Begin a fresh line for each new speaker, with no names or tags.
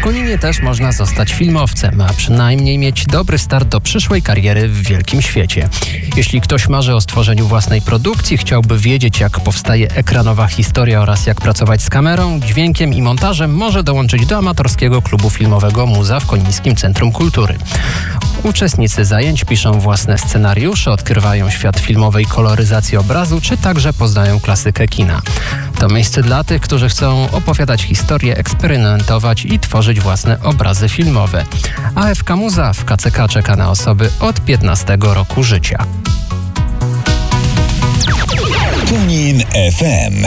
Koninie też można zostać filmowcem, a przynajmniej mieć dobry start do przyszłej kariery w wielkim świecie. Jeśli ktoś marzy o stworzeniu własnej produkcji, chciałby wiedzieć, jak powstaje ekranowa historia oraz jak pracować z kamerą, dźwiękiem i montażem, może dołączyć do amatorskiego klubu filmowego Muza w Konińskim Centrum Kultury. Uczestnicy zajęć piszą własne scenariusze, odkrywają świat filmowej koloryzacji obrazu, czy także poznają klasykę kina. To miejsce dla tych, którzy chcą opowiadać historię, eksperymentować i tworzyć własne obrazy filmowe. AFK Muza w KCK czeka na osoby od 15 roku życia.
Konin FM.